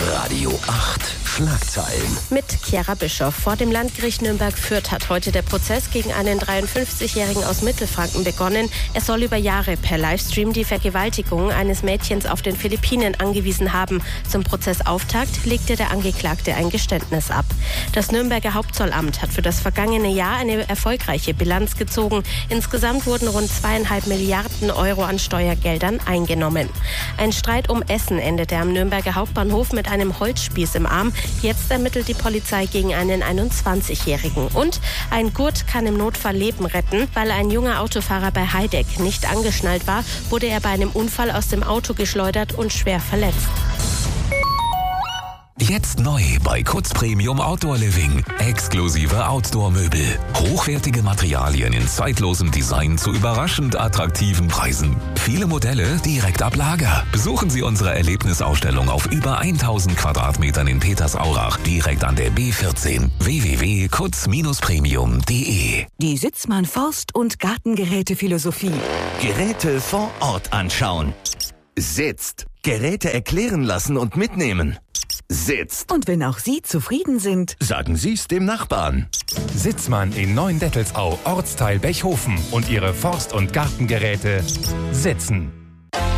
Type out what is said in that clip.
Radio 8 Schlagzeilen. Mit Chiara Bischoff. Vor dem Landgericht Nürnberg-Fürth hat heute der Prozess gegen einen 53-Jährigen aus Mittelfranken begonnen. Er soll über Jahre per Livestream die Vergewaltigung eines Mädchens auf den Philippinen angewiesen haben. Zum Prozessauftakt legte der Angeklagte ein Geständnis ab. Das Nürnberger Hauptzollamt hat für das vergangene Jahr eine erfolgreiche Bilanz gezogen. Insgesamt wurden rund 2,5 Milliarden Euro an Steuergeldern eingenommen. Ein Streit um Essen endete am Nürnberger Hauptbahnhof mit einem Holzspieß im Arm. Jetzt ermittelt die Polizei gegen einen 21-Jährigen. Und ein Gurt kann im Notfall Leben retten. Weil ein junger Autofahrer bei Heideck nicht angeschnallt war, wurde er bei einem Unfall aus dem Auto geschleudert und schwer verletzt. Jetzt neu bei Kutz Premium Outdoor Living. Exklusive Outdoor-Möbel. Hochwertige Materialien in zeitlosem Design zu überraschend attraktiven Preisen. Viele Modelle direkt ab Lager. Besuchen Sie unsere Erlebnisausstellung auf über 1000 Quadratmetern in Petersaurach. Direkt an der B14. www.kutz-premium.de. Die Sitzmann Forst- und Gartengeräte-Philosophie. Geräte vor Ort anschauen. Sitzt. Geräte erklären lassen und mitnehmen. Sitzt. Und wenn auch Sie zufrieden sind, Sagen Sie's dem Nachbarn. Sitzmann in Neuendettelsau, Ortsteil Bechhofen und ihre Forst- und Gartengeräte Sitzen.